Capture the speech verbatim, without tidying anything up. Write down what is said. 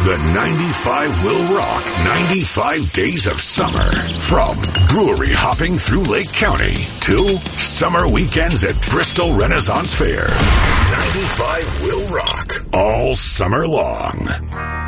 The ninety-five will rock ninety-five days of summer. From brewery hopping through Lake County to summer weekends at Bristol Renaissance Fair. ninety-five will rock all summer long.